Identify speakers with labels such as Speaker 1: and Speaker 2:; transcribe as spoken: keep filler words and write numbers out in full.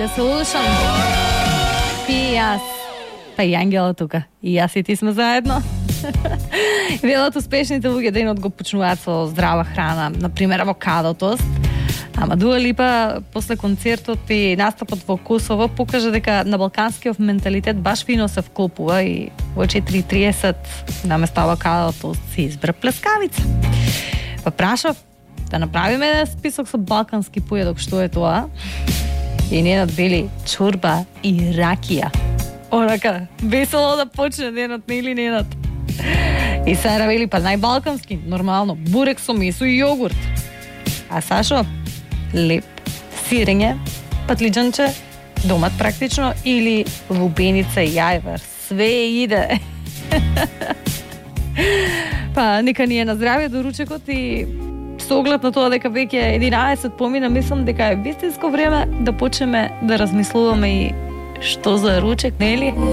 Speaker 1: Resolution. И јас. Па и Ангела тука. И јас и ти сме заедно. Велат успешните луѓе денот го почнуваат со здрава храна, например авокадо тост. Ама Дуа Липа после концертот и настапот во Косово покажа дека на балканскиот менталитет баш фино се вклопува и во четири и триесет наместо авокадо тост се избра плескавица. Па прашав да направиме список со балкански поедок, што е тоа? И ненат били чорба и ракија. Онака, весело да почне денот, не или ненат? И Сара вели, па најбалкански, нормално, бурек со месо и јогурт. А Сашо, леп, сирење, патлиџанче, домат практично, или лубеница и јајвар. Све иде. Па, нека ни е на здравје до ручекот и со оглед на тоа дека веќе единаесет помина, мислам дека е вистинско време да почнеме да размислуваме и што за ручек, нели?